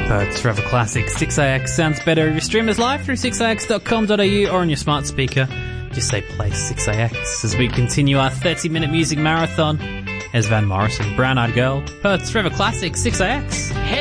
Perth's Forever Classic 6AX sounds better if you stream us live through 6AX.com.au or on your smart speaker. Just say play 6AX as we continue our 30-minute music marathon. Here's Van Morrison, Brown Eyed Girl, Perth's Forever Classic 6AX.